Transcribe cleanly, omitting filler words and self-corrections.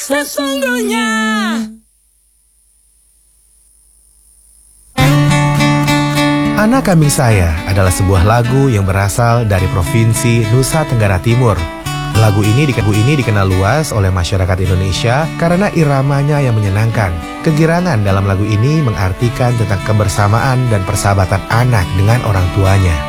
sesungguhnya. Anak Kambing Saya adalah sebuah lagu yang berasal dari Provinsi Nusa Tenggara Timur. Lagu ini dikenal luas oleh masyarakat Indonesia karena iramanya yang menyenangkan. Kegirangan dalam lagu ini mengartikan tentang kebersamaan dan persahabatan anak dengan orang tuanya.